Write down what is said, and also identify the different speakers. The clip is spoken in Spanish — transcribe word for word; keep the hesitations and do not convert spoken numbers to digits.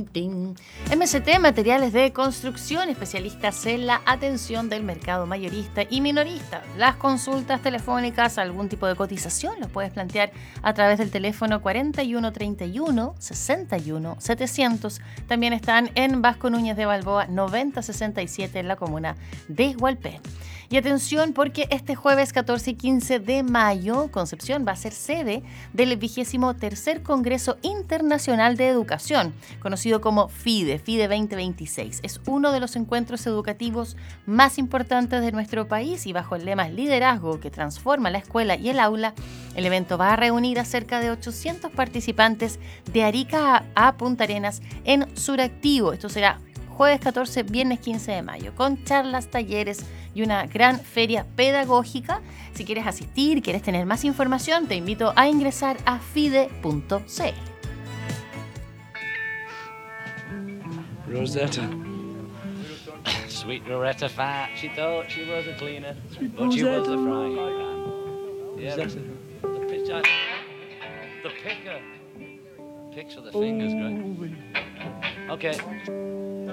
Speaker 1: Tin, tin. M S T Materiales de Construcción, especialistas en la atención del mercado mayorista y minorista. Las consultas telefónicas, algún tipo de cotización, los puedes plantear a través del teléfono cuarenta y uno treinta y uno sesenta y uno setecientos. También están en Vasco Núñez de Balboa noventa sesenta y siete en la comuna de Hualpén. Y atención, porque este jueves catorce y quince de mayo, Concepción va a ser sede del vigésimo tercer Congreso Internacional de Educación, conocido como FIDE, FIDE veinte veintiséis. Es uno de los encuentros educativos más importantes de nuestro país y bajo el lema Liderazgo que transforma la escuela y el aula, el evento va a reunir a cerca de ochocientos participantes de Arica a, a Punta Arenas en Suractivo. Esto será jueves catorce, viernes quince de mayo, con charlas, talleres y una gran feria pedagógica. Si quieres asistir, quieres tener más información, te invito a ingresar a fide punto c l.
Speaker 2: Rosetta.
Speaker 3: Sweet Loretta Fat, she thought she was a cleaner,
Speaker 2: Sweet
Speaker 3: but she was a
Speaker 2: Rosetta.
Speaker 3: frying pan. Yeah,
Speaker 2: Rosetta.
Speaker 3: the, the, pitch, the picker. Picks with the fingers, great.
Speaker 2: Oh,
Speaker 3: Okay.